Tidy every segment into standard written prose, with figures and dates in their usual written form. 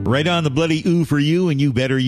Right on the bloody ooh for you, and you better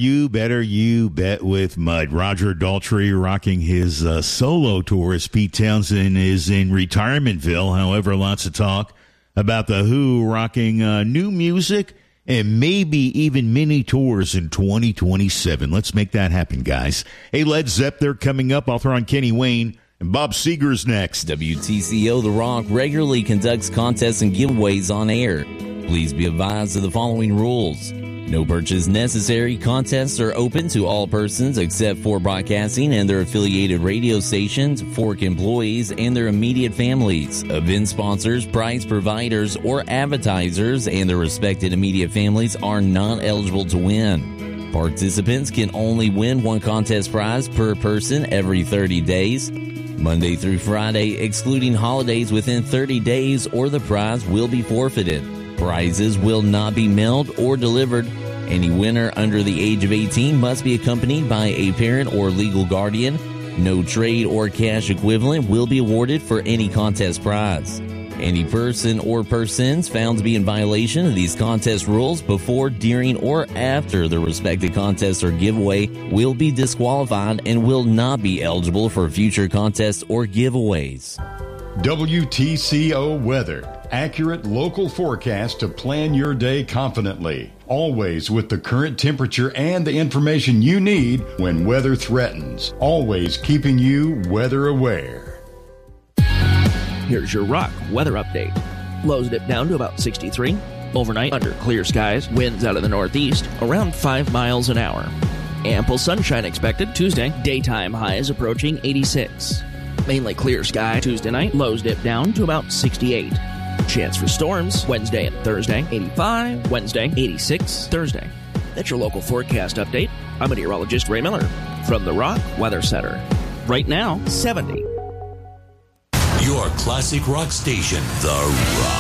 bet with Mud. Roger Daltrey rocking his solo tour as Pete Townsend is in retirementville. However, lots of talk about the Who rocking new music and maybe even mini tours in 2027. Let's make that happen, guys. Hey, Led Zepp, they're coming up. I'll throw on Kenny Wayne. And Bob Seger's next. WTCO The Rock regularly conducts contests and giveaways on air. Please be advised of the following rules. No purchase necessary. Contests are open to all persons except for broadcasting and their affiliated radio stations, Fork employees, and their immediate families. Event sponsors, prize providers, or advertisers and their respected immediate families are not eligible to win. Participants can only win one contest prize per person every 30 days. Monday through Friday, excluding holidays within 30 days, or the prize will be forfeited. Prizes will not be mailed or delivered. Any winner under the age of 18 must be accompanied by a parent or legal guardian. No trade or cash equivalent will be awarded for any contest prize. Any person or persons found to be in violation of these contest rules before, during, or after the respective contest or giveaway will be disqualified and will not be eligible for future contests or giveaways. WTCO Weather. Accurate local forecast to plan your day confidently. Always with the current temperature and the information you need when weather threatens. Always keeping you weather aware. Here's your Rock weather update. Lows dip down to about 63. Overnight, under clear skies, winds out of the northeast, around 5 miles an hour. Ample sunshine expected Tuesday. Daytime highs approaching 86. Mainly clear sky Tuesday night. Lows dip down to about 68. Chance for storms Wednesday and Thursday. 85. Wednesday, 86. Thursday. That's your local forecast update. I'm meteorologist Ray Miller from the Rock Weather Center. Right now, 70. Your classic rock station, The Rock.